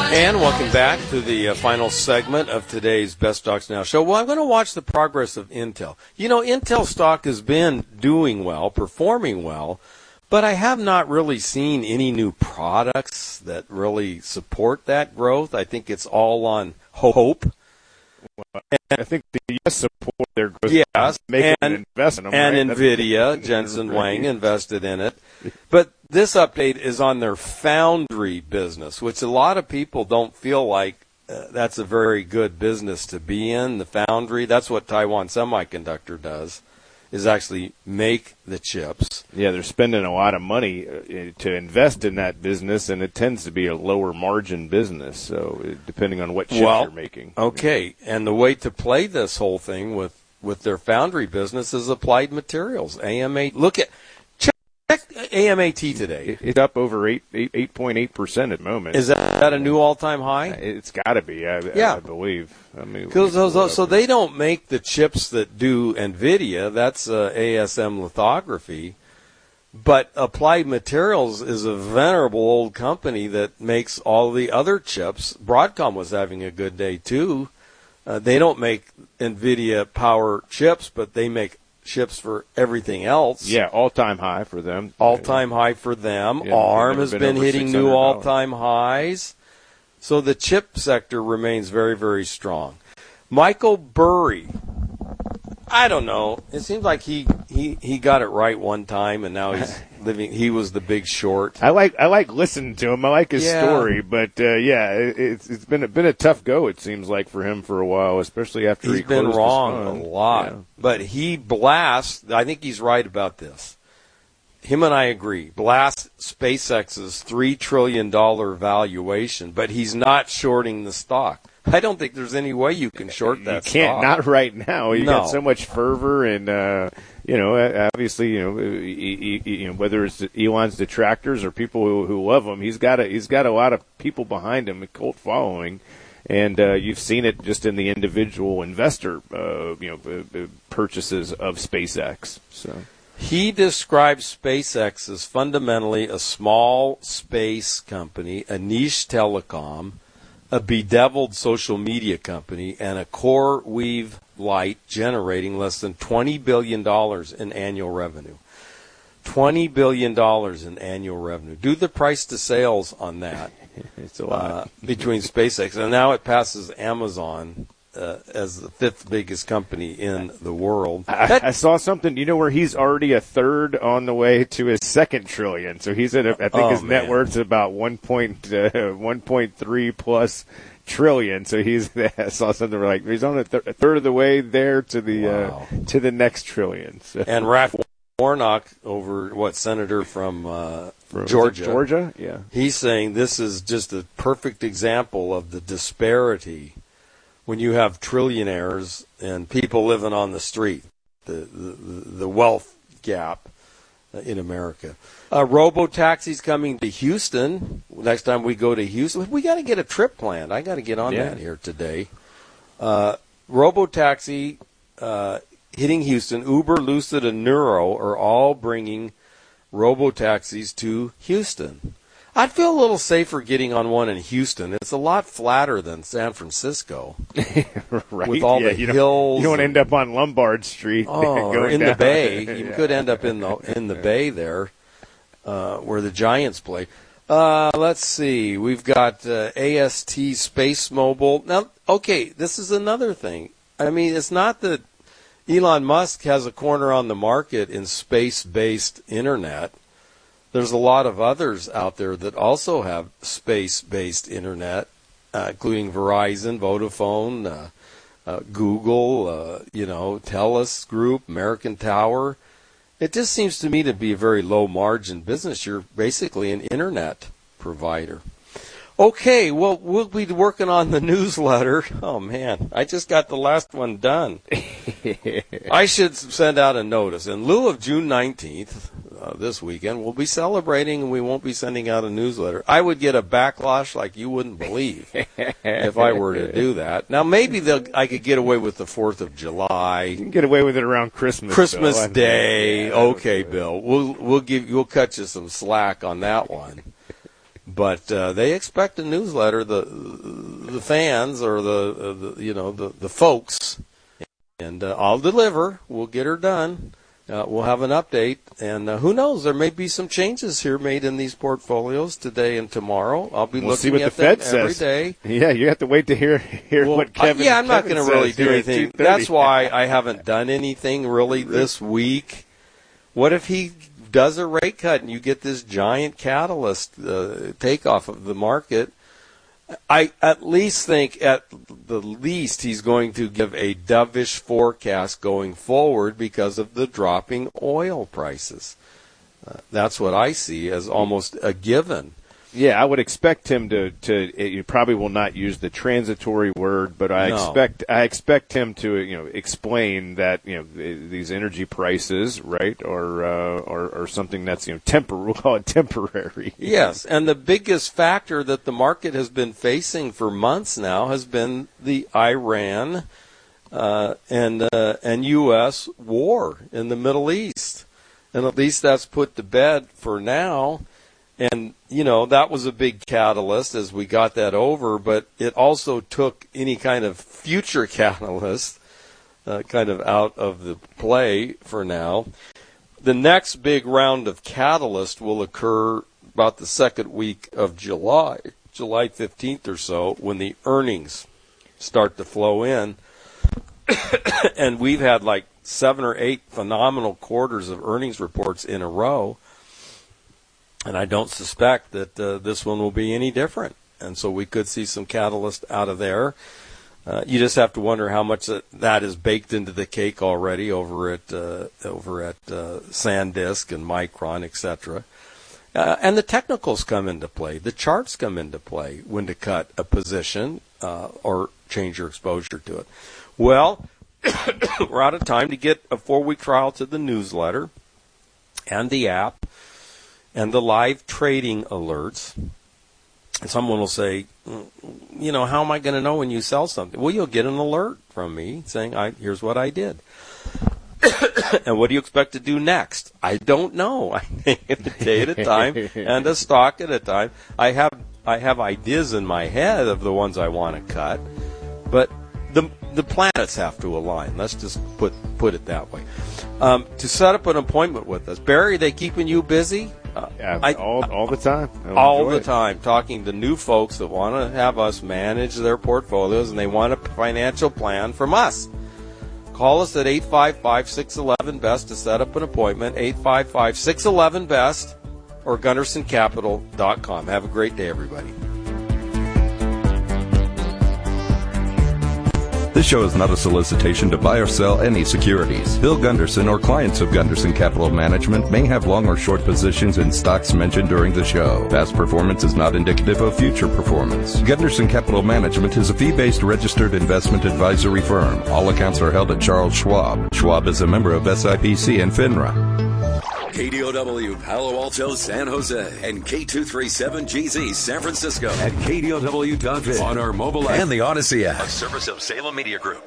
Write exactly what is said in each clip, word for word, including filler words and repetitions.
And welcome back to the uh, final segment of today's Best Stocks Now show. Well, I'm going to watch the progress of Intel. You know, Intel stock has been doing well, performing well, but I have not really seen any new products that really support that growth. I think it's all on hope. Well, I think the U S support their growth. Yes, making and, an investment. and right? NVIDIA, Jensen Huang invested in it. But this update is on their foundry business, which a lot of people don't feel like uh, that's a very good business to be in, the foundry. That's what Taiwan Semiconductor does, is actually make the chips. Yeah, they're spending a lot of money uh, to invest in that business, and it tends to be a lower margin business, so uh, depending on what chips well, you're making. Okay, and the way to play this whole thing with, with their foundry business is Applied Materials, A M A. Look at check A M A T today. It's up over eight eight eight point eight percent at the moment. Is that, that a new all-time high? It's got to be, I, yeah. I believe. I mean, so, so, so they don't make the chips that do NVIDIA. That's uh, A S M lithography. But Applied Materials is a venerable old company that makes all the other chips. Broadcom was having a good day, too. Uh, they don't make NVIDIA power chips, but they make chips for everything else. Yeah, all-time high for them. All-time high for them. Yeah, ARM has been, been hitting new dollars all-time highs. So the chip sector remains very, very strong. Michael Burry. I don't know. It seems like he, he, he got it right one time, and now he's living. He was the Big Short. I like I like listening to him. I like his yeah. story, but uh, yeah, it, it's it's been a, been a tough go. It seems like for him for a while, especially after he's he been closed wrong his a lot. Yeah. But he blasts. I think he's right about this. Him and I agree. Blasts SpaceX's three trillion dollar valuation, but he's not shorting the stock. I don't think there's any way you can short that You can't, stock. not right now. You no. got so much fervor, and uh, you know, obviously, you know, he, he, you know, whether it's Elon's detractors or people who, who love him, he's got a he's got a lot of people behind him, a cult following, and uh, you've seen it just in the individual investor, uh, you know, purchases of SpaceX. So. He describes SpaceX as fundamentally a small space company, a niche telecom, a bedeviled social media company, and a core weave light generating less than twenty billion dollars in annual revenue. twenty billion dollars in annual revenue. Do the price to sales on that. It's a lot. Uh, between SpaceX. And now it passes Amazon uh, as the fifth biggest company in the world. I, I saw something, you know, where he's already a third on the way to his second trillion. So he's at, a, I think oh, his man. net worth's about one point, uh, one point three plus trillion. So he's, I saw something where like he's on a, th- a third of the way there to the, wow. uh, to the next trillion. So. And Raph Warnock, over what, senator from, uh, From Georgia. Georgia, yeah. He's saying this is just a perfect example of the disparity when you have trillionaires and people living on the street, the the, the wealth gap in America. Uh, Robo-taxis coming to Houston. Next time we go to Houston, we got to get a trip planned. I got to get on yeah. that here today. Uh, Robo-taxi uh, hitting Houston. Uber, Lucid, and Nuro are all bringing robo-taxis to Houston. I'd feel a little safer getting on one in Houston. It's a lot flatter than San Francisco. Right. With all yeah, the you hills. Don't, you don't end up on Lombard Street. Oh, or in down. the Bay. You yeah. could end up in the in the Bay there, uh, where the Giants play. Uh, let's see. We've got uh, A S T Space Mobile. Now, okay, this is another thing. I mean, it's not that Elon Musk has a corner on the market in space-based internet. There's a lot of others out there that also have space-based internet, uh, including Verizon, Vodafone, uh, uh, Google, uh, you know, TELUS Group, American Tower. It just seems to me to be a very low-margin business. You're basically an internet provider. Okay, well, we'll be working on the newsletter. Oh, man, I just got the last one done. I should send out a notice. In lieu of June nineteenth, uh, this weekend, we'll be celebrating and we won't be sending out a newsletter. I would get a backlash like you wouldn't believe if I were to do that. Now, maybe I could get away with the fourth of July. You can get away with it around Christmas. Christmas Bill. Day. Yeah, okay, Bill. We'll, we'll, give, we'll cut you some slack on that one. But uh, they expect a newsletter, the the fans or the, uh, the you know the, the folks, and uh, I'll deliver. We'll get her done. Uh, we'll have an update, and uh, who knows? There may be some changes here made in these portfolios today and tomorrow. I'll be we'll looking see what at the Fed them every says. day. Yeah, you have to wait to hear hear well, what Kevin. Uh, yeah, I'm not going to really do anything. That's why why I haven't done anything really this week. What if he does a rate cut and you get this giant catalyst uh, takeoff of the market? I at least think at the least he's going to give a dovish forecast going forward because of the dropping oil prices. Uh, that's what I see as almost a given. Yeah, I would expect him to, to. You probably will not use the transitory word, but I No. expect I expect him to, you know, explain that, you know, these energy prices, right, or uh, or, or something that's, you know, tempor- we'll call it temporary. Yes, and the biggest factor that the market has been facing for months now has been the Iran uh, and uh, and U S war in the Middle East, and at least that's put to bed for now. And, you know, that was a big catalyst as we got that over, but it also took any kind of future catalyst uh, kind of out of the play for now. The next big round of catalyst will occur about the second week of July, July fifteenth or so, when the earnings start to flow in. And we've had like seven or eight phenomenal quarters of earnings reports in a row. And I don't suspect that uh, this one will be any different. And so we could see some catalyst out of there. Uh, you just have to wonder how much that, that is baked into the cake already over at uh, over at uh, SanDisk and Micron, et cetera. Uh, and the technicals come into play. The charts come into play when to cut a position uh, or change your exposure to it. Well, we're out of time to get a four-week trial to the newsletter and the app and the live trading alerts. And someone will say, you know, how am I going to know when you sell something? Well, you'll get an alert from me saying, I, here's what I did. And what do you expect to do next? I don't know. I take it a day at a time and a stock at a time. I have I have ideas in my head of the ones I want to cut, but the the planets have to align. Let's just put put it that way. Um, to set up an appointment with us, Barry, they keeping you busy? Uh, yeah, I, all all the time. I'll all the it. time, talking to new folks that want to have us manage their portfolios, and they want a financial plan from us. Call us at eight five five, six one one, B E S T to set up an appointment, eight five five, six one one, B E S T, or Gunderson Capital dot com. Have a great day, everybody. This show is not a solicitation to buy or sell any securities. Bill Gunderson or clients of Gunderson Capital Management may have long or short positions in stocks mentioned during the show. Past performance is not indicative of future performance. Gunderson Capital Management is a fee-based registered investment advisory firm. All accounts are held at Charles Schwab. Schwab is a member of S I P C and FINRA. K D O W Palo Alto, San Jose, and K two thirty-seven G Z San Francisco at K D O W dot biz on our mobile app and the Odyssey app, a service of Salem Media Group.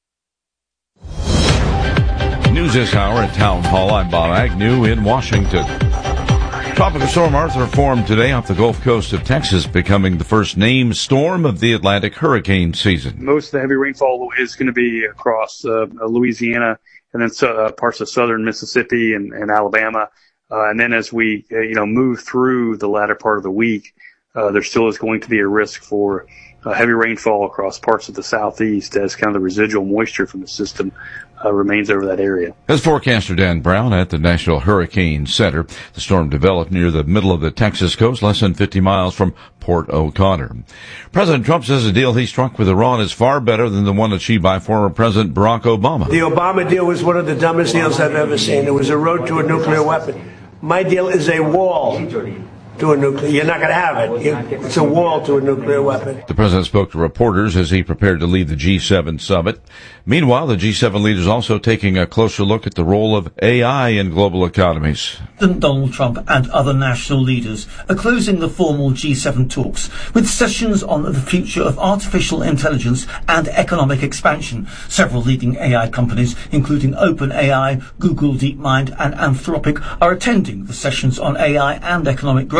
News this hour at Town Hall. I'm Bob Agnew in Washington. Tropical Storm Arthur formed today off the Gulf Coast of Texas, becoming the first named storm of the Atlantic hurricane season. Most of the heavy rainfall is going to be across uh, Louisiana and then uh, parts of southern Mississippi and, and Alabama. Uh, and then as we, uh, you know, move through the latter part of the week, uh, there still is going to be a risk for uh, heavy rainfall across parts of the southeast as kind of the residual moisture from the system uh, remains over that area. As forecaster Dan Brown at the National Hurricane Center, the storm developed near the middle of the Texas coast, less than fifty miles from Port O'Connor. President Trump says the deal he struck with Iran is far better than the one achieved by former President Barack Obama. The Obama deal was one of the dumbest deals I've ever seen. It was a road to a nuclear weapon. My deal is a wall to a nuclear. You're not going to have it. It's a wall to a nuclear weapon. The president spoke to reporters as he prepared to lead the G seven summit. Meanwhile, the G seven leaders also taking a closer look at the role of A I in global economies. President Donald Trump and other national leaders are closing the formal G seven talks with sessions on the future of artificial intelligence and economic expansion. Several leading A I companies, including OpenAI, Google DeepMind and Anthropic, are attending the sessions on A I and economic growth.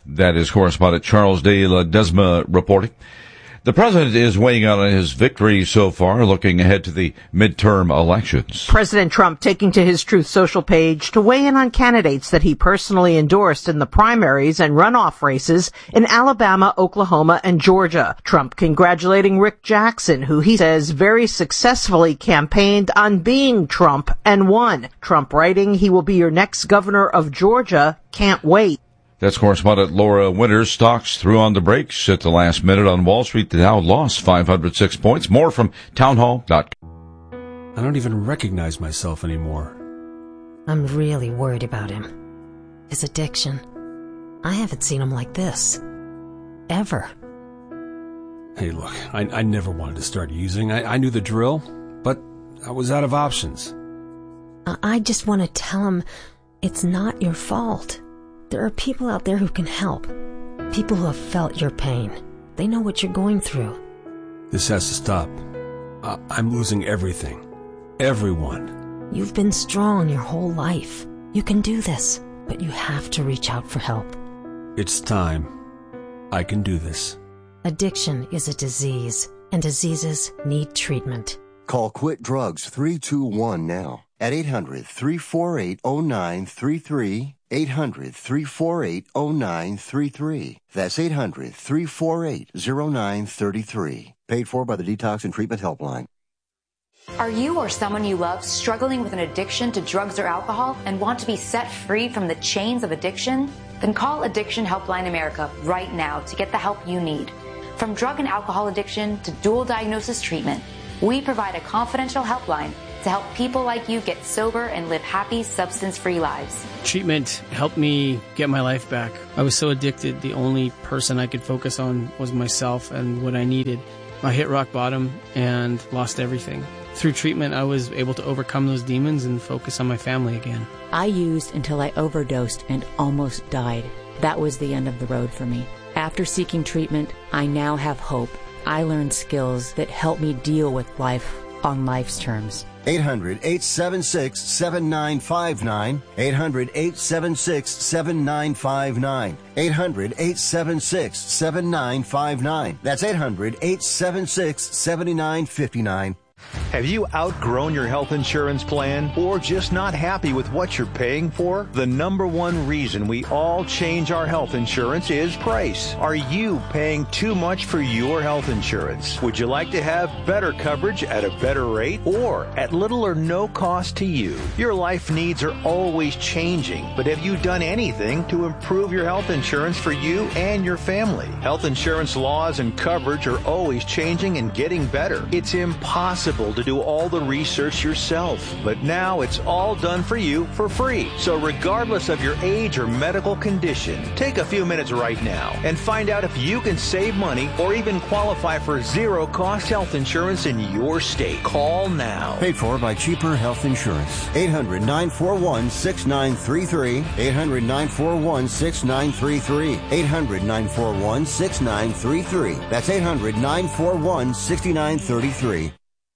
That is correspondent Charles de Ledesma reporting. The president is weighing out on his victory so far, looking ahead to the midterm elections. President Trump taking to his Truth Social page to weigh in on candidates that he personally endorsed in the primaries and runoff races in Alabama, Oklahoma, and Georgia. Trump congratulating Rick Jackson, who he says very successfully campaigned on being Trump and won. Trump writing, he will be your next governor of Georgia. Can't wait. That's correspondent Laura Winters. Stocks threw on the brakes at the last minute on Wall Street. The Dow lost five hundred six points. More from townhall dot com. I don't even recognize myself anymore. I'm really worried about him. His addiction. I haven't seen him like this. Ever. Hey, look, I, I never wanted to start using. I, I knew the drill, but I was out of options. I just want to tell him it's not your fault. There are people out there who can help. People who have felt your pain. They know what you're going through. This has to stop. I- I'm losing everything. Everyone. You've been strong your whole life. You can do this, but you have to reach out for help. It's time. I can do this. Addiction is a disease, and diseases need treatment. Call Quit Drugs three two one now at eight hundred, three four eight, oh nine three three. eight hundred, three four eight, oh nine three three. That's eight hundred, three four eight, oh nine three three. Paid for by the Detox and Treatment Helpline. Are you or someone you love struggling with an addiction to drugs or alcohol and want to be set free from the chains of addiction? Then call Addiction Helpline America right now to get the help you need. From drug and alcohol addiction to dual diagnosis treatment, we provide a confidential helpline to help people like you get sober and live happy, substance-free lives. Treatment helped me get my life back. I was so addicted, the only person I could focus on was myself and what I needed. I hit rock bottom and lost everything. Through treatment, I was able to overcome those demons and focus on my family again. I used until I overdosed and almost died. That was the end of the road for me. After seeking treatment, I now have hope. I learned skills that help me deal with life on life's terms. eight hundred, eight seven six, seven nine five nine. eight hundred, eight seven six, seven nine five nine. eight hundred, eight seven six, seven nine five nine. That's eight hundred, eight seven six, seven nine five nine. Have you outgrown your health insurance plan or just not happy with what you're paying for? The number one reason we all change our health insurance is price. Are you paying too much for your health insurance? Would you like to have better coverage at a better rate or at little or no cost to you? Your life needs are always changing, but have you done anything to improve your health insurance for you and your family? Health insurance laws and coverage are always changing and getting better. It's impossible to do all the research yourself, but now it's all done for you for free. So regardless of your age or medical condition, take a few minutes right now and find out if you can save money or even qualify for zero cost health insurance in your state. Call now. Paid for by Cheaper Health Insurance. eight hundred, nine four one, six nine three three. eight hundred, nine four one, six nine three three. eight hundred, nine four one, six nine three three. That's eight hundred, nine four one, six nine three three.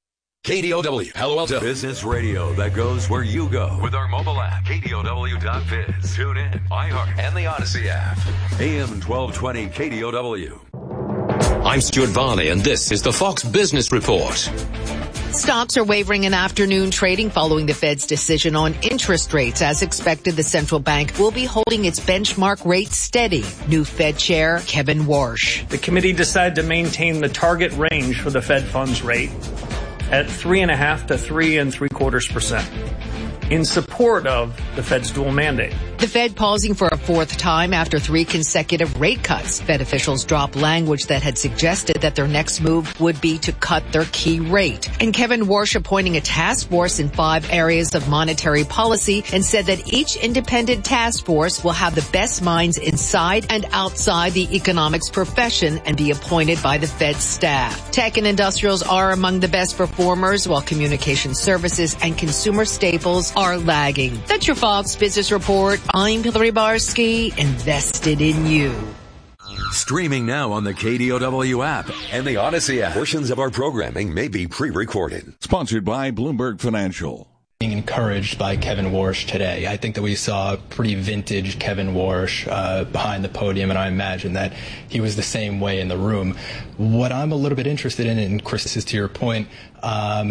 K D O W, Palo Alto. Business radio that goes where you go. With our mobile app, K D O W dot biz. Tune in, iHeart, and the Odyssey app. A M twelve twenty K D O W. I'm Stuart Varley, and this is the Fox Business Report. Stocks are wavering in afternoon trading following the Fed's decision on interest rates. As expected, the central bank will be holding its benchmark rate steady. New Fed Chair Kevin Warsh. The committee decided to maintain the target range for the Fed funds rate at three and a half to three and three quarters percent in support of the Fed's dual mandate. The Fed pausing for a fourth time after three consecutive rate cuts. Fed officials dropped language that had suggested that their next move would be to cut their key rate. And Kevin Warsh appointing a task force in five areas of monetary policy and said that each independent task force will have the best minds inside and outside the economics profession and be appointed by the Fed staff. Tech and industrials are among the best performers, while communication services and consumer staples are lagging. That's your Fox Business Report. I'm Hillary Barsky, invested in you. Streaming now on the K D O W app and the Odyssey app. Portions of our programming may be pre-recorded. Sponsored by Bloomberg Financial. In encouraged by Kevin Warsh today. I think that we saw pretty vintage Kevin Warsh uh, behind the podium, and I imagine that he was the same way in the room. What I'm a little bit interested in, and Chris, this is to your point, um,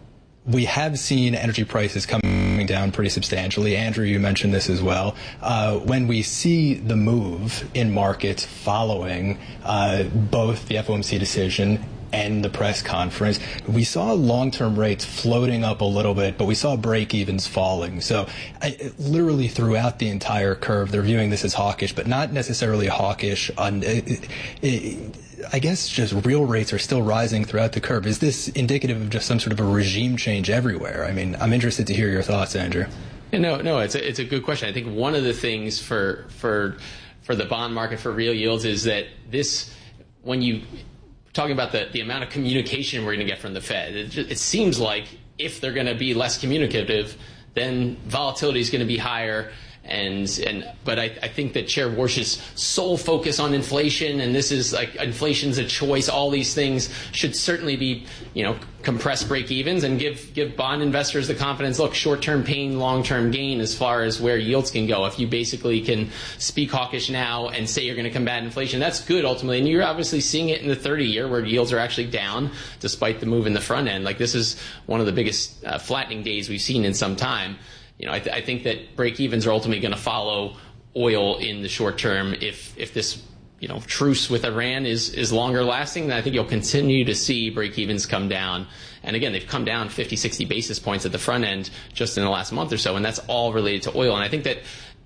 we have seen energy prices coming down pretty substantially. Andrew, you mentioned this as well. Uh, when we see the move in markets following uh, both the F O M C decision and the press conference, we saw long-term rates floating up a little bit, but we saw break-evens falling. So I, literally throughout the entire curve, they're viewing this as hawkish, but not necessarily hawkish on... It, it, I guess just real rates are still rising throughout the curve. Is this indicative of just some sort of a regime change everywhere? I mean, I'm interested to hear your thoughts, Andrew. No, no, it's a, it's a good question. I think one of the things for for for the bond market, for real yields, is that this, when you talking about the, the amount of communication we're going to get from the Fed, it, just, it seems like if they're going to be less communicative, then volatility is going to be higher. And and but I, I think that Chair Warsh's sole focus on inflation, and this is like inflation's a choice, all these things should certainly be, you know, compress break evens and give give bond investors the confidence, look, short term pain, long term gain as far as where yields can go. If you basically can speak hawkish now and say you're going to combat inflation, that's good ultimately. And you're obviously seeing it in the thirty year where yields are actually down despite the move in the front end. Like, this is one of the biggest uh, flattening days we've seen in some time. You know, I, th- I think that break-evens are ultimately going to follow oil in the short term. If if this, you know, truce with Iran is, is longer lasting, then I think you'll continue to see break-evens come down. And again, they've come down fifty, sixty basis points at the front end just in the last month or so, and that's all related to oil. And I think that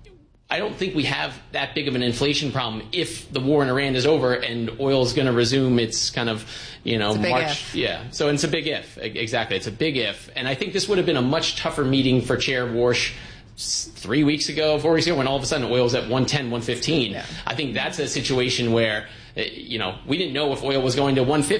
I don't think we have that big of an inflation problem if the war in Iran is over and oil is going to resume its kind of, you know, March. If. Yeah. So it's a big if. Exactly. It's a big if. And I think this would have been a much tougher meeting for Chair Warsh three weeks ago, four weeks ago, when all of a sudden oil was at one ten, one fifteen. Yeah. I think that's a situation where, you know, we didn't know if oil was going to one fifty.